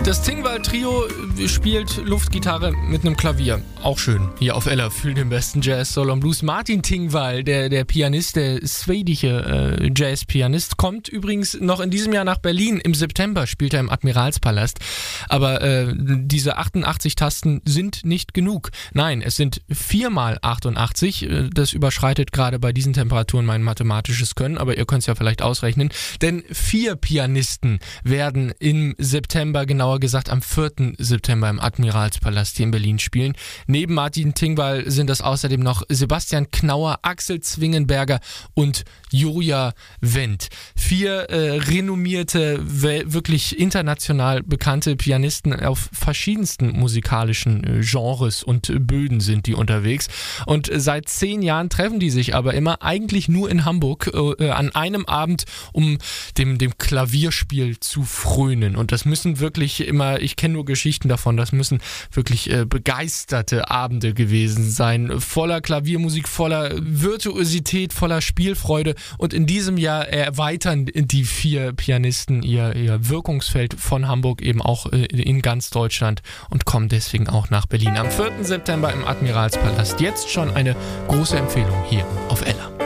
Das Tingwall-Trio spielt Luftgitarre mit einem Klavier. Auch schön. Hier auf Ella für den besten Jazz, Soul und Blues. Martin Tingwall, der Pianist, der schwedische Jazz-Pianist, kommt übrigens noch in diesem Jahr nach Berlin. Im September spielt er im Admiralspalast. Aber diese 88 Tasten sind nicht genug. Nein, es sind 4 mal 88. Das überschreitet gerade bei diesen Temperaturen mein mathematisches Können, aber ihr könnt es ja vielleicht ausrechnen. Denn 4 Pianisten werden im September, genauer gesagt am 4. September im Admiralspalast hier in Berlin spielen. Neben Martin Tingwall sind das außerdem noch Sebastian Knauer, Axel Zwingenberger und Julia Wendt. 4 renommierte, wirklich international bekannte Pianisten auf verschiedensten musikalischen Genres und Böden sind die unterwegs. Und seit 10 Jahren treffen die sich aber immer eigentlich nur in Hamburg an einem Abend, um dem Klavierspiel zu frönen. Und das müssen wirklich immer, ich kenne nur Geschichten davon, das müssen wirklich begeisterte Abende gewesen sein. Voller Klaviermusik, voller Virtuosität, voller Spielfreude. Und in diesem Jahr erweitern die 4 Pianisten ihr Wirkungsfeld von Hamburg eben auch in ganz Deutschland und kommen deswegen auch nach Berlin. Am 4. September im Admiralspalast. Jetzt schon eine große Empfehlung hier auf Ella.